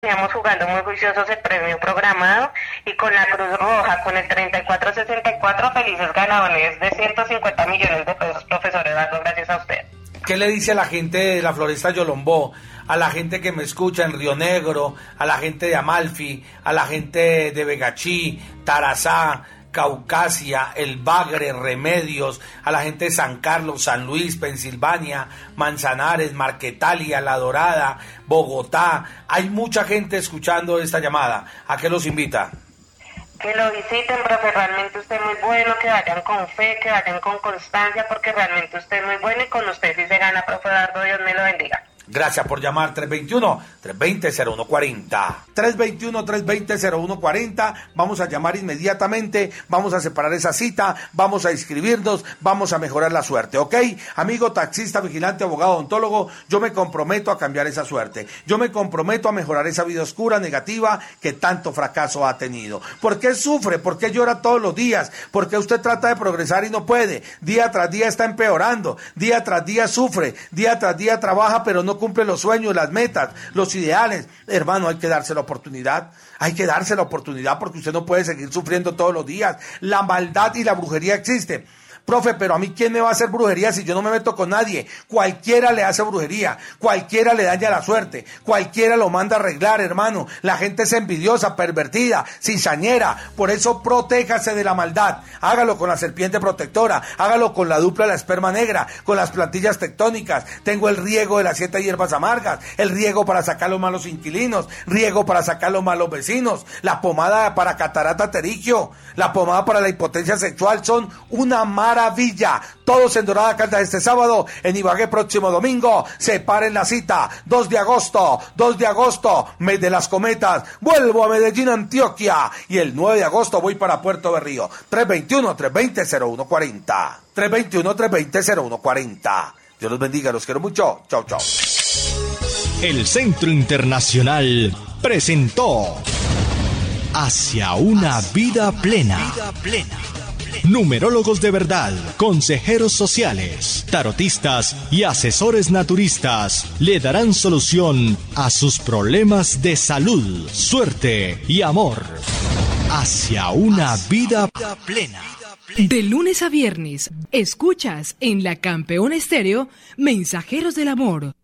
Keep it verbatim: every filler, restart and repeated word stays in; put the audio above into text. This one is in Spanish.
Veníamos jugando muy juiciosos el premio programado y con la Cruz Roja, con el treinta y cuatro sesenta y cuatro, felices ganadores de ciento cincuenta millones de pesos, profesor Eduardo, gracias a usted. ¿Qué le dice a la gente de la Floresta Yolombó, a la gente que me escucha en Río Negro, a la gente de Amalfi, a la gente de Vegachí, Tarazá, Caucasia, El Bagre, Remedios, a la gente de San Carlos, San Luis, Pensilvania, Manzanares, Marquetalia, La Dorada, Bogotá? Hay mucha gente escuchando esta llamada. ¿A qué los invita? Que lo visiten, profe, realmente usted es muy bueno, que vayan con fe, que vayan con constancia, porque realmente usted es muy bueno y con usted sí se gana, profe Eduardo, Dios me lo bendiga. Gracias por llamar. Tres dos uno, tres dos cero, cero uno cuatro cero. tres dos uno, tres dos cero, cero uno cuatro cero. Vamos a llamar inmediatamente, vamos a separar esa cita, vamos a inscribirnos, vamos a mejorar la suerte, ¿ok? Amigo taxista, vigilante, abogado, odontólogo, yo me comprometo a cambiar esa suerte. Yo me comprometo a mejorar esa vida oscura, negativa, que tanto fracaso ha tenido. ¿Por qué sufre? ¿Por qué llora todos los días? ¿Por qué usted trata de progresar y no puede? Día tras día está empeorando, día tras día sufre, día tras día trabaja, pero no cumple los sueños, las metas, los ideales. Hermano, hay que darse la oportunidad, hay que darse la oportunidad porque usted no puede seguir sufriendo todos los días. La maldad y la brujería existen. Profe, pero a mí ¿quién me va a hacer brujería si yo no me meto con nadie? Cualquiera le hace brujería, cualquiera le daña la suerte, cualquiera lo manda a arreglar, hermano. La gente es envidiosa, pervertida, cizañera. Por eso protéjase de la maldad. Hágalo con la serpiente protectora, hágalo con la dupla de la esperma negra, con las plantillas tectónicas. Tengo el riego de las siete hierbas amargas, el riego para sacar los malos inquilinos, riego para sacar los malos vecinos, la pomada para catarata pterigio, la pomada para la impotencia sexual. Son una maravilla. Todos en Dorada Caldas este sábado, en Ibagué próximo domingo. Separen la cita, dos de agosto, dos de agosto, mes de las cometas. Vuelvo a Medellín, Antioquia, y el nueve de agosto voy para Puerto Berrío. tres dos uno, tres dos cero, cero uno cuatro cero. tres dos uno, tres dos cero, cero uno cuatro cero. Dios los bendiga, los quiero mucho. Chao, chao. El Centro Internacional presentó Hacia una vida plena. Vida plena. Numerólogos de verdad, consejeros sociales, tarotistas y asesores naturistas le darán solución a sus problemas de salud, suerte y amor. Hacia una vida plena. De lunes a viernes, escuchas en La Campeona Estéreo Mensajeros del Amor.